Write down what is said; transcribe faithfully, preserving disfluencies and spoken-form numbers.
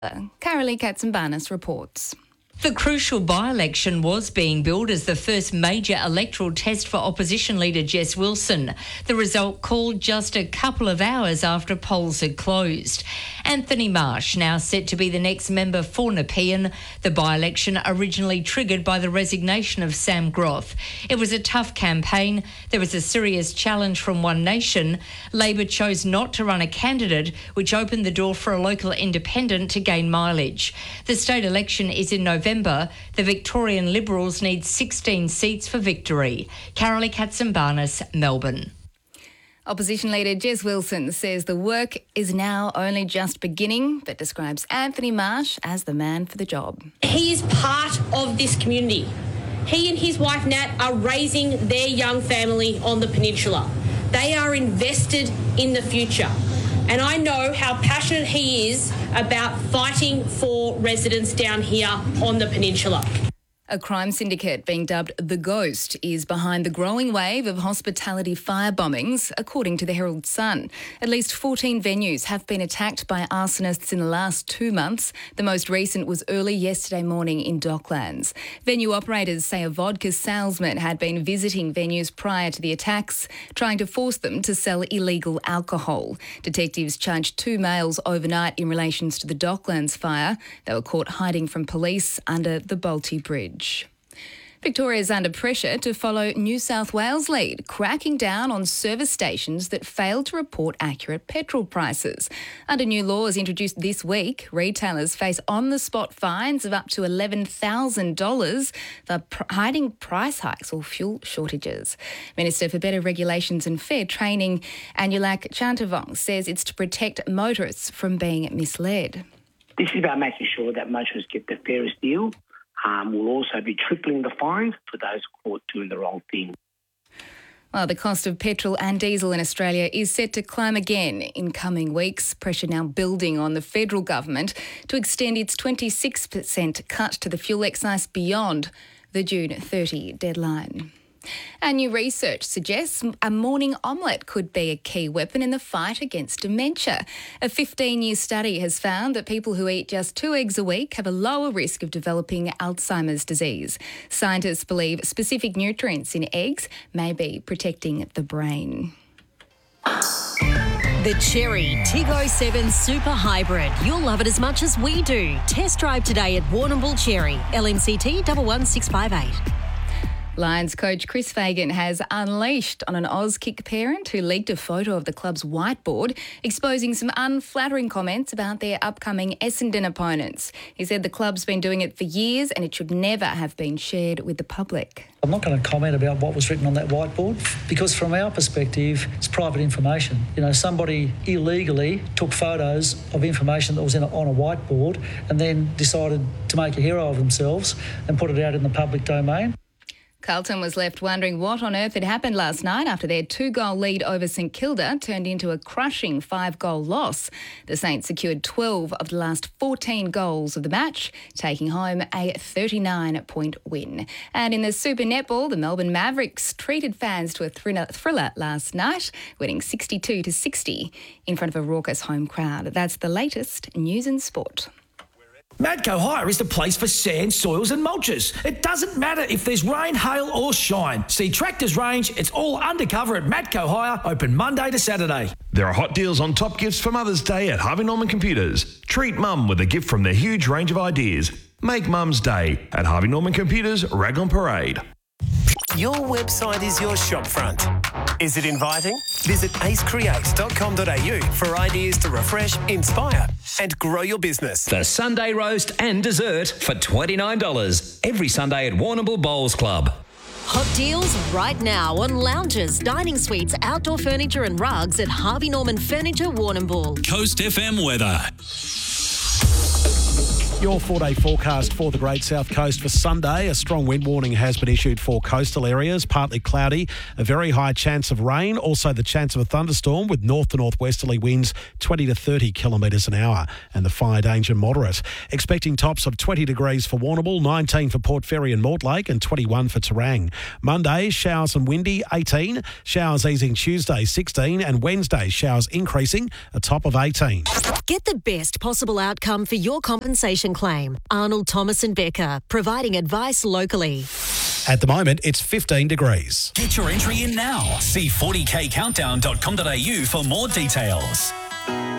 Carolee Katsimbanis reports. The crucial by-election was being billed as the first major electoral test for opposition leader Jess Wilson. The result called just a couple of hours after polls had closed. Anthony Marsh now set to be the next member for Nepean, the by-election originally triggered by the resignation of Sam Groth. It was a tough campaign. There was a serious challenge from One Nation. Labor chose not to run a candidate, which opened the door for a local independent to gain mileage. The state election is in November. The Victorian Liberals need sixteen seats for victory. Carolee Katsimbanis, Melbourne. Opposition leader Jess Wilson says the work is now only just beginning, but describes Anthony Marsh as the man for the job. He is part of this community. He and his wife Nat are raising their young family on the peninsula. They are invested in the future. And I know how passionate he is about fighting for residents down here on the peninsula. A crime syndicate being dubbed The Ghost is behind the growing wave of hospitality fire bombings, according to the Herald Sun. At least fourteen venues have been attacked by arsonists in the last two months. The most recent was early yesterday morning in Docklands. Venue operators say a vodka salesman had been visiting venues prior to the attacks, trying to force them to sell illegal alcohol. Detectives charged two males overnight in relation to the Docklands fire. They were caught hiding from police under the Bolte Bridge. Victoria is under pressure to follow New South Wales' lead, cracking down on service stations that fail to report accurate petrol prices. Under new laws introduced this week, retailers face on-the-spot fines of up to eleven thousand dollars for pr- hiding price hikes or fuel shortages. Minister for Better Regulations and Fair Training, Anulak Chantavong, says it's to protect motorists from being misled. This is about making sure that motorists get the fairest deal. Um, we'll also be tripling the fines for those caught doing the wrong thing. Well, the cost of petrol and diesel in Australia is set to climb again in coming weeks. Pressure now building on the federal government to extend its twenty-six percent cut to the fuel excise beyond the June thirtieth deadline. And new research suggests a morning omelette could be a key weapon in the fight against dementia. A fifteen-year study has found that people who eat just two eggs a week have a lower risk of developing Alzheimer's disease. Scientists believe specific nutrients in eggs may be protecting the brain. The Chery Tig oh seven Super Hybrid. You'll love it as much as we do. Test drive today at Warrnambool Chery. L M C T one one six five eight. Lions coach Chris Fagan has unleashed on an Auskick parent who leaked a photo of the club's whiteboard, exposing some unflattering comments about their upcoming Essendon opponents. He said the club's been doing it for years and it should never have been shared with the public. I'm not going to comment about what was written on that whiteboard because from our perspective, it's private information. You know, somebody illegally took photos of information that was in a, on a whiteboard and then decided to make a hero of themselves and put it out in the public domain. Carlton was left wondering what on earth had happened last night after their two-goal lead over St Kilda turned into a crushing five-goal loss. The Saints secured twelve of the last fourteen goals of the match, taking home a thirty-nine point win. And in the Super Netball, the Melbourne Mavericks treated fans to a thriller last night, winning sixty-two to sixty in front of a raucous home crowd. That's the latest news and sport. Madco Hire is the place for sand, soils and mulches. It doesn't matter if there's rain, hail or shine. See Tractors Range, it's all undercover at Madco Hire, open Monday to Saturday. There are hot deals on top gifts for Mother's Day at Harvey Norman Computers. Treat Mum with a gift from their huge range of ideas. Make Mum's Day at Harvey Norman Computers, Raglan Parade. Your website is your shopfront. Is it inviting? Visit ace create dot com dot a u for ideas to refresh, inspire and grow your business. The Sunday roast and dessert for twenty-nine dollars every Sunday at Warrnambool Bowls Club. Hot deals right now on lounges, dining suites, outdoor furniture and rugs at Harvey Norman Furniture, Warrnambool. Coast F M weather. Your four-day forecast for the Great South Coast for Sunday. A strong wind warning has been issued for coastal areas, partly cloudy, a very high chance of rain, also the chance of a thunderstorm with north to northwesterly winds twenty to thirty kilometres an hour, and the fire danger moderate. Expecting tops of twenty degrees for Warrnambool, nineteen for Port Fairy and Mortlake, and twenty-one for Terang. Monday, showers and windy, eighteen. Showers easing Tuesday, sixteen, and Wednesday, showers increasing, a top of eighteen. Get the best possible outcome for your compensation claim. Arnold Thomas and Becker, providing advice locally. At the moment, it's fifteen degrees. Get your entry in now. See forty k countdown dot com dot a u for more details.